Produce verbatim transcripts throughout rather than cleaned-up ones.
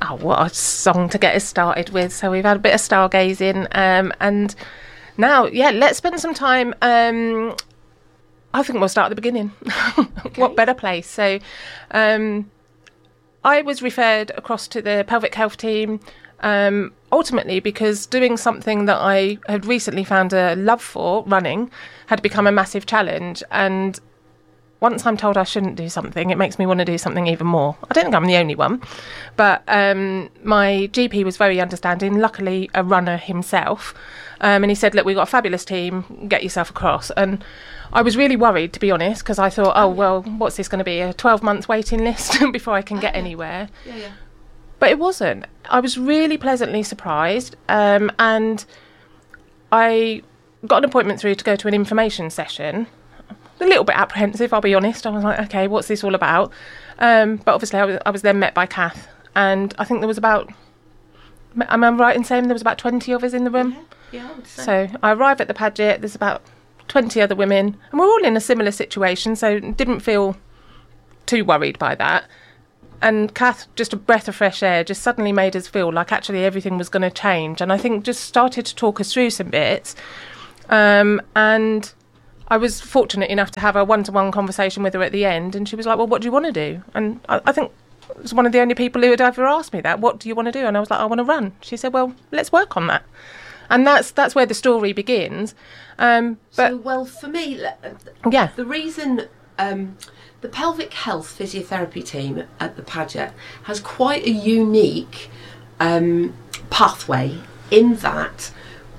oh, what a song to get us started with. So we've had a bit of stargazing, um, and now, yeah, let's spend some time. Um, I think we'll start at the beginning. Okay. What better place? So um, I was referred across to the pelvic health team, um, ultimately because doing something that I had recently found a love for, running, had become a massive challenge. And once I'm told I shouldn't do something, it makes me want to do something even more. I don't think I'm the only one, but um, my G P was very understanding, luckily a runner himself, um, and he said, look, we've got a fabulous team, get yourself across. And I was really worried, to be honest, because I thought, oh, well, what's this going to be, a twelve-month waiting list before I can get yeah. anywhere? Yeah, yeah. But it wasn't. I was really pleasantly surprised, um, and I got an appointment through to go to an information session. A little bit apprehensive, I'll be honest. I was like, okay, what's this all about? Um, but obviously I was, I was then met by Kath, and I think there was about, am I right in saying there was about twenty of us in the room? Yeah, yeah, I would say. So I arrive at the Paget, there's about twenty other women, and we're all in a similar situation, so didn't feel too worried by that. And Kath, just a breath of fresh air, just suddenly made us feel like actually everything was going to change, and I think just started to talk us through some bits. Um, and I was fortunate enough to have a one-to-one conversation with her at the end, and she was like, well, what do you want to do? And I, I think it was one of the only people who had ever asked me that, what do you want to do? And I was like, I want to run. She said, well, let's work on that. And that's that's where the story begins. Um, but so, well, for me, yeah, the reason um, the pelvic health physiotherapy team at the Paget has quite a unique um, pathway in that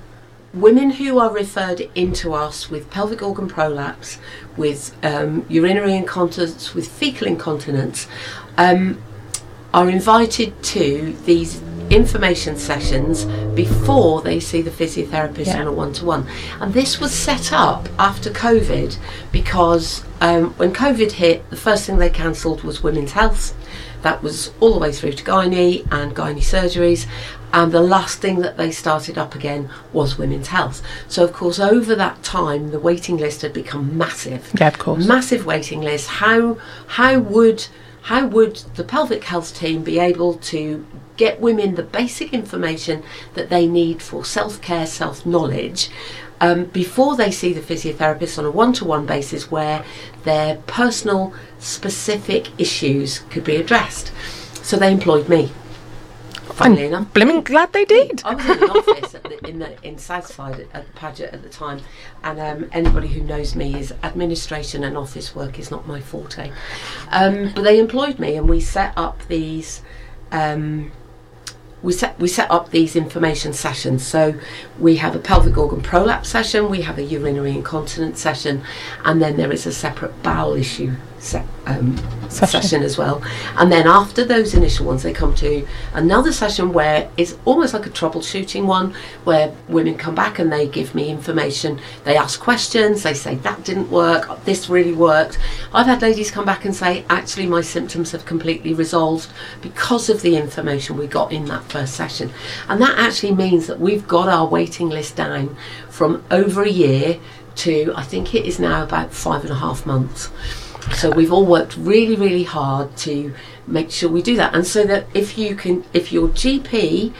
women who are referred into us with pelvic organ prolapse, with um, urinary incontinence, with fecal incontinence, um, are invited to these information sessions before they see the physiotherapist yeah. on a one-to-one. And this was set up after COVID because um, when COVID hit, the first thing they cancelled was women's health. That was all the way through to gynae and gynae surgeries. And the last thing that they started up again was women's health. So, of course, over that time, the waiting list had become massive. Yeah, of course. Massive waiting list. How how would how would the pelvic health team be able to get women the basic information that they need for self-care, self-knowledge, um, before they see the physiotherapist on a one-to-one basis where their personal, specific issues could be addressed? So they employed me. Funnily I'm enough, blimmin' glad they did. I was in an office at the, in the in Southside at, at the Paget at the time, and um, anybody who knows me is administration and office work is not my forte. Um, but they employed me, and we set up these. Um, we set we set up these information sessions. So we have a pelvic organ prolapse session, we have a urinary incontinence session, and then there is a separate bowel issue se- um, session. session as well. And then after those initial ones, they come to another session where it's almost like a troubleshooting one, where women come back and they give me information. They ask questions. They say that didn't work. This really worked. I've had ladies come back and say, actually, my symptoms have completely resolved because of the information we got in that first session. And that actually means that we've got our waiting list down from over a year to, I think it is now about five and a half months. So we've all worked really, really hard to make sure we do that. And so that if you can, if your G P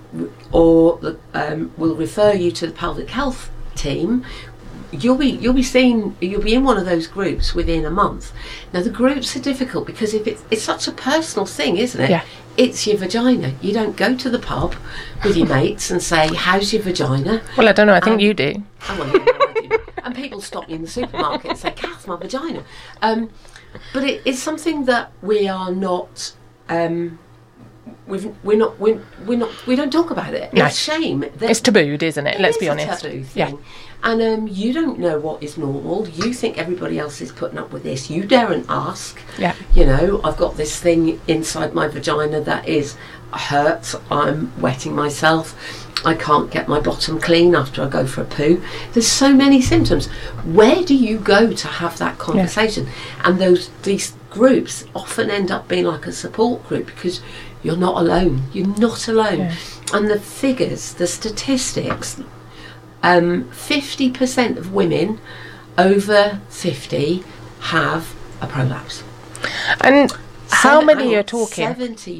or the, um, will refer you to the pelvic health team, you'll be you'll be seen you'll be in one of those groups within a month. Now the groups are difficult because if it's it's such a personal thing, isn't it? Yeah. It's your vagina. You don't go to the pub with your mates and say, "How's your vagina?" Well, I don't know. I think Um, you do. Oh, well, yeah, no, I do. And people stop me in the supermarket and say, "Kath, my vagina." Um, but it, it's something that we are not. Um, we've, we're not. We're, we're not. We don't talk about it. No. It's a shame. That It's tabooed, isn't it? it Let's is be a honest. taboo thing. Yeah. And um, you don't know what is normal. You think everybody else is putting up with this. You daren't ask. Yeah. You know, I've got this thing inside my vagina that is hurts. I'm wetting myself. I can't get my bottom clean after I go for a poo. There's so many symptoms. Where do you go to have that conversation? Yeah. And those these groups often end up being like a support group because you're not alone. You're not alone. Yeah. And the figures, the statistics, um, fifty percent of women over fifty have a prolapse. And how Seven- many oh, are talking? seventy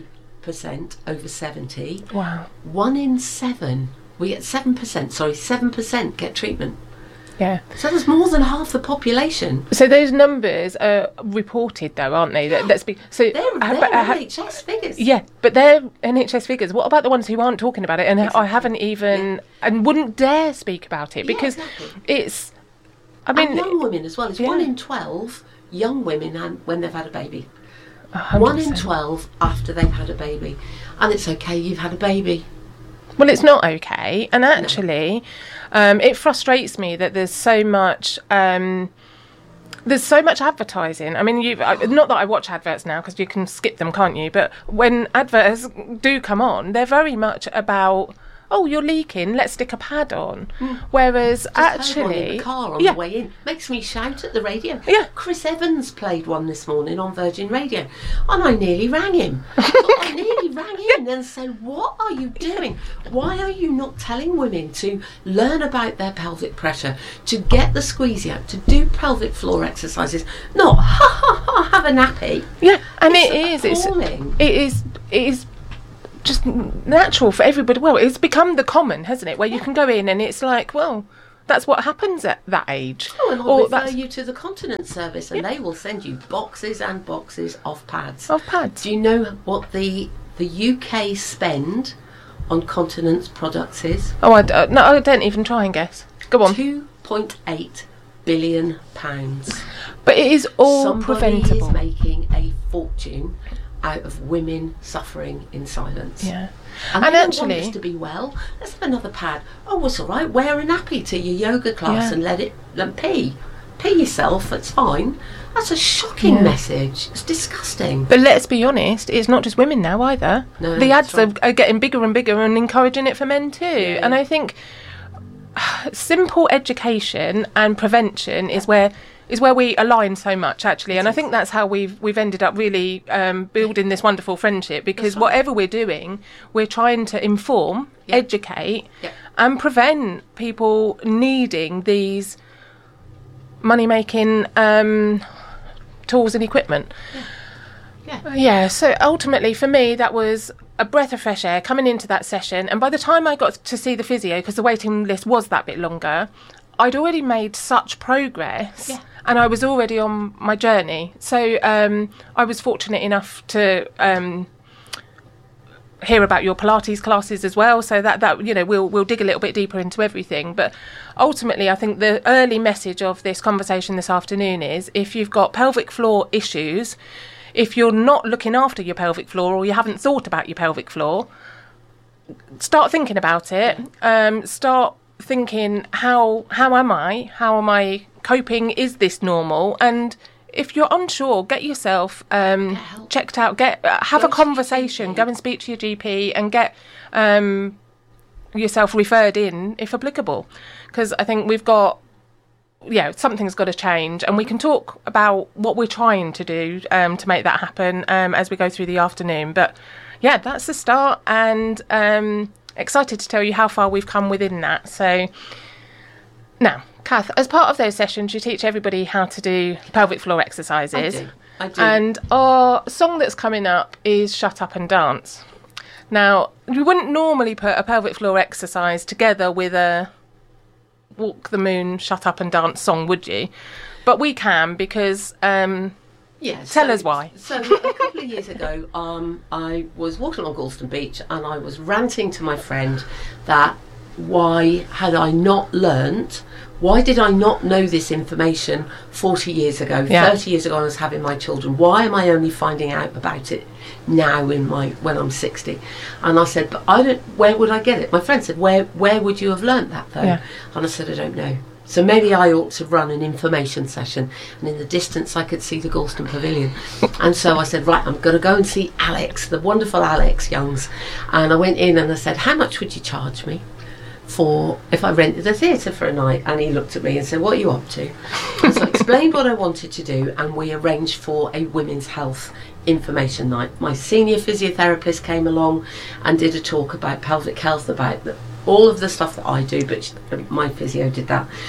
percent over seventy. Wow. One in seven, we get seven percent, sorry, seven percent get treatment. Yeah. So there's more than half the population. So those numbers are reported, though, aren't they? That, let's be so. They're, they're but, uh, N H S figures. Yeah, but they're N H S figures. What about the ones who aren't talking about it and Exactly. I haven't even Yeah. and wouldn't dare speak about it because yeah, exactly. it's. I mean, and young women as well. It's yeah. one in twelve young women and when they've had a baby. one hundred One in percent. twelve after they've had a baby, and it's okay. You've had a baby. Well, it's not okay, and actually, um, it frustrates me that there's so much. Um, there's so much advertising. I mean, you not that I watch adverts now because you can skip them, can't you? But when adverts do come on, they're very much about, oh, you're leaking, let's stick a pad on. Mm. Whereas Just heard one actually, in the car on yeah. the way in makes me shout at the radio. Yeah. Chris Evans played one this morning on Virgin Radio, and I nearly rang him. I nearly rang in and said, "What are you doing? Why are you not telling women to learn about their pelvic pressure, to get the squeezy out, to do pelvic floor exercises? Not ha ha ha, have a nappy." Yeah, and It's it is. It's appalling. it is. It is. Just natural for everybody. Well, it's become the common, hasn't it? Where you can go in and it's like, well, that's what happens at that age. Oh, and I'll Or refer that's you to the continence service, and they will send you boxes and boxes of pads. of pads. Do you know what the the U K spend on continence products is? Oh, I, d- uh, no, I don't even try and guess. Go on. Two point eight billion pounds. But it is all Somebody preventable. is making a fortune out of women suffering in silence. Yeah. And, And they actually- don't want us to be well. Let's have another pad. Oh, it's all right. Wear a nappy to your yoga class Yeah. and let it and pee. Pee yourself. It's fine. That's a shocking Yeah. message. It's disgusting. But let's be honest, it's not just women now either. No, the that's ads are, are getting bigger and bigger and encouraging it for men too. Yeah. And I think simple education and prevention is where is where we align so much actually, and I think that's how we've we've ended up really um, building this wonderful friendship because right. whatever we're doing, we're trying to inform, Yeah. educate, Yeah. and prevent people needing these money making um, tools and equipment. Yeah. Yeah, so ultimately for me that was a breath of fresh air coming into that session, and by the time I got to see the physio, because the waiting list was that bit longer, I'd already made such progress. Yeah. And I was already on my journey. So um, I was fortunate enough to um, hear about your Pilates classes as well. So that, that you know, we'll we'll dig a little bit deeper into everything. But ultimately, I think the early message of this conversation this afternoon is if you've got pelvic floor issues, if you're not looking after your pelvic floor or you haven't thought about your pelvic floor, start thinking about it. Um, start thinking, how how am I? How am I coping? Is this normal? And if you're unsure, get yourself um, Get help. checked out. Get uh, have Go a to your conversation. G P. Go and speak to your G P and get um, yourself referred in if applicable. Because I think we've got, yeah, something's got to change, and we can talk about what we're trying to do um, to make that happen um, as we go through the afternoon. But yeah, that's the start, and um, excited to tell you how far we've come within that. So now, Kath, as part of those sessions, you teach everybody how to do pelvic floor exercises. I do. I do. And our song that's coming up is Shut Up and Dance. Now, you wouldn't normally put a pelvic floor exercise together with a Walk the Moon, Shut Up and Dance song, would you? But we can because... Um, Yeah, Tell so, us why. So a couple of years ago, um, I was walking on Galston Beach and I was ranting to my friend that why had I not learnt, why did I not know this information forty years ago, Yeah. thirty years ago when I was having my children? Why am I only finding out about it now in my when I'm sixty? And I said, but I don't, where would I get it? My friend said, where where would you have learnt that though? Yeah. And I said, I don't know. So maybe I ought to run an information session, and in the distance I could see the Galston Pavilion. And so I said, right, I'm going to go and see Alex, the wonderful Alex Youngs. And I went in and I said, how much would you charge me for if I rented a theatre for a night? And he looked at me and said, what are you up to? And so I explained what I wanted to do, and we arranged for a women's health information night. My senior physiotherapist came along and did a talk about pelvic health, about the all of the stuff that I do, but my physio did that.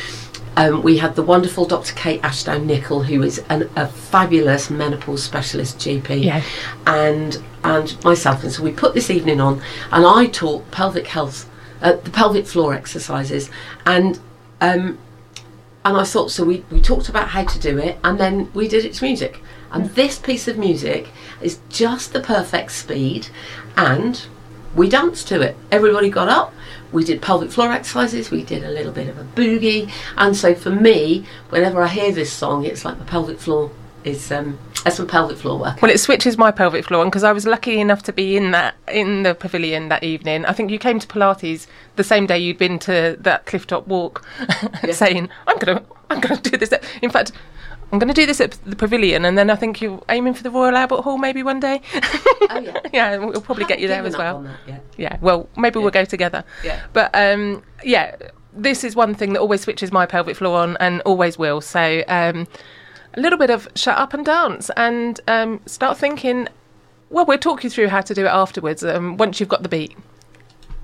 Um, we had the wonderful Doctor Kate Ashdown-Nicol, who is an, a fabulous menopause specialist G P, Yeah. and and myself. And so we put this evening on, and I taught pelvic health, uh, the pelvic floor exercises, and um, and I thought, so we, we talked about how to do it, and then we did it to music. And this piece of music is just the perfect speed, and we danced to it. Everybody got up, we did pelvic floor exercises, we did a little bit of a boogie, and so for me, whenever I hear this song, it's like the pelvic floor is, um, that's my pelvic floor work. Well, it switches my pelvic floor, and because I was lucky enough to be in that in the pavilion that evening. I think you came to Pilates the same day you'd been to that clifftop walk, Yeah. saying, "I'm gonna, I'm gonna do this." In fact, I'm going to do this at the pavilion, and then I think you're aiming for the Royal Albert Hall maybe one day. Oh yeah, yeah, we'll probably get you there as Given up well. on that yet. Yeah, well, maybe Yeah. we'll go together. Yeah. But um, yeah, this is one thing that always switches my pelvic floor on, and always will. So um, a little bit of shut up and dance, and um, start thinking. Well, we'll talk you through how to do it afterwards. Um, once you've got the beat.